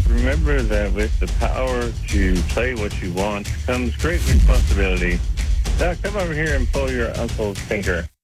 remember that with the power to play what you want comes great responsibility. Now, come over here and pull your uncle's finger.